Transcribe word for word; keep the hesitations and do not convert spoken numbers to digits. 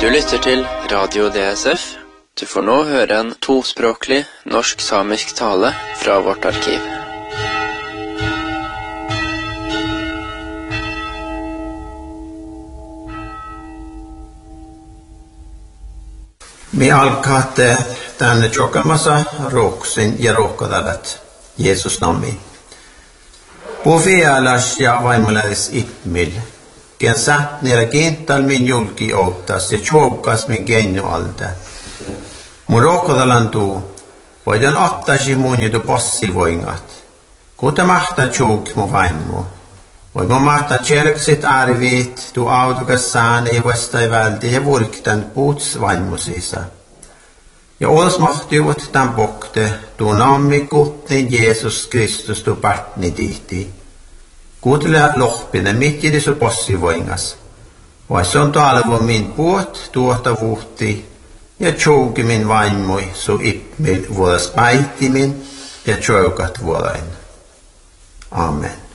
Du lytter til Radio D S F. Du får nå høre en tospråklig norsk-samisk tale fra vårt arkiv. Me alkaatte tänne chokamassa rooksin ja rookkodalat Jeesus nammi. Pufialas ja vaimolais itmil. Ken satt nere kental min julki outas ja choukas min genjo alta. Mun rookkodalan tuu, voidaan ottaisi mun jutu passivoingat. Kuta mahta chouk mu vaimmo. Voi mun mahta tjerksit arvit, tu autokas saane ja vastai välti ja vurktan puuts vaimmusisa. Ja ols mahtiuvat tämän pokte, tu nammi kutnin Jeesus Kristus tu partni tihti. Kuutelea lohpinen mitti su passivoingas. Vai se on talvo min puot tuota vuhti ja tjouki min vaimoi su ipmil vuodas päihtimin ja tjoukat vuolain. Amen.